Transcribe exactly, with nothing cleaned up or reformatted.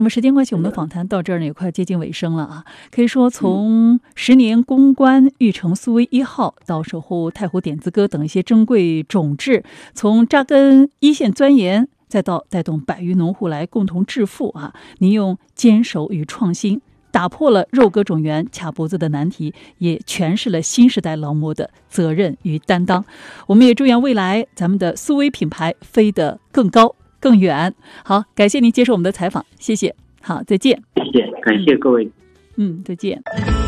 那么时间关系，我们的访谈到这儿呢也快接近尾声了啊。可以说，从十年攻关育成苏威一号到守护太湖点子歌等一些珍贵种质，从扎根一线钻研，再到带动百余农户来共同致富啊，您用坚守与创新打破了肉鸽种源卡脖子的难题，也诠释了新时代劳模的责任与担当。我们也祝愿未来咱们的苏威品牌飞得更高更远。好，感谢您接受我们的采访，谢谢。好，再见。 谢谢，感谢各位。 嗯，再见。